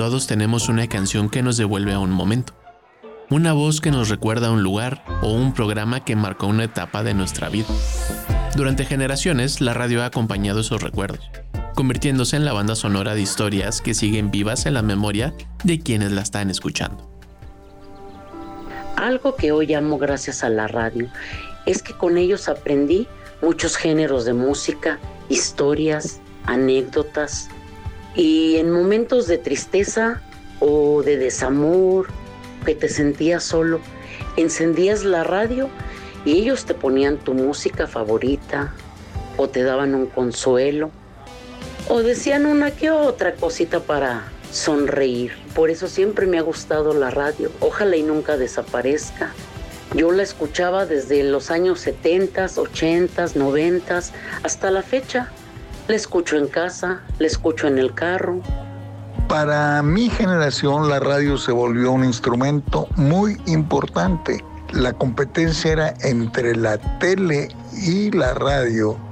Todos tenemos una canción que nos devuelve a un momento, una voz que nos recuerda a un lugar o un programa que marcó una etapa de nuestra vida. Durante generaciones, la radio ha acompañado esos recuerdos, convirtiéndose en la banda sonora de historias que siguen vivas en la memoria de quienes la están escuchando. Algo que hoy amo gracias a la radio es que con ellos aprendí muchos géneros de música, historias, anécdotas, y en momentos de tristeza o de desamor, que te sentías solo, encendías la radio y ellos te ponían tu música favorita o te daban un consuelo o decían una que otra cosita para sonreír. Por eso siempre me ha gustado la radio. Ojalá y nunca desaparezca. Yo la escuchaba desde los años 70, 80, 90 hasta la fecha. La escucho en casa, la escucho en el carro. Para mi generación la radio se volvió un instrumento muy importante. La competencia era entre la tele y la radio